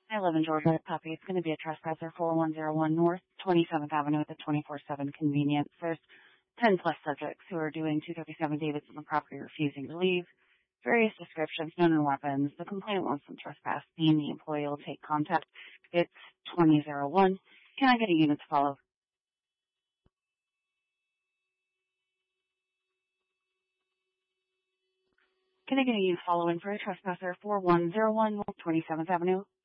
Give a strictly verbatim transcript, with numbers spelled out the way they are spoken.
I live in Georgia. Copy. It's going to be a trespasser, four one zero one North twenty-seventh Avenue at the twenty-four seven convenience. There's ten plus subjects who are doing two thirty-seven David's on the property refusing to leave. Various descriptions, known and weapons. The complainant wants some trespass. Being the employee will take contact. It's twenty oh one. Can I get a unit to follow? Can I get a unit following for a trespasser, four one zero one North twenty-seventh Avenue?